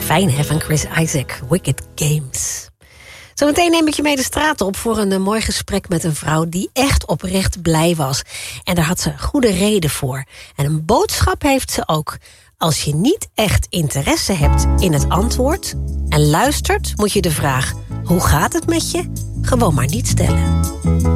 Fijn hè, van Chris Isaak, Wicked Games. Zometeen neem ik je mee de straat op voor een mooi gesprek met een vrouw die echt oprecht blij was. En daar had ze goede reden voor. En een boodschap heeft ze ook. Als je niet echt interesse hebt in het antwoord en luistert, moet je de vraag: hoe gaat het met je? Gewoon maar niet stellen.